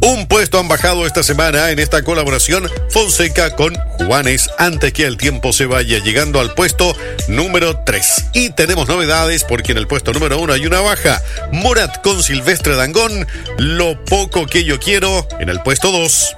Un puesto han bajado esta semana en esta colaboración Fonseca con Juanes antes que el tiempo se vaya, llegando al puesto número 3. Y tenemos novedades porque en el puesto número 1 hay una baja. Morat con Silvestre Dangond, Lo poco que yo quiero, en el puesto 2.